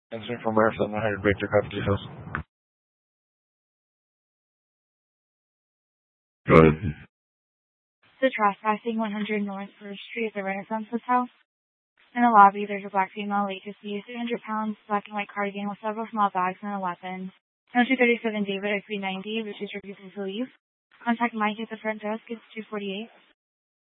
Answering from where 700 Victor Copy details. Go ahead. The trespassing 100 North First Street at the Renaissance House. In the lobby, there's a black female late to see 300 pounds, black and white cardigan with several small bags and a weapon. No 237 David at 390, which is refusing to leave. Contact Mike at the front desk. It's 248.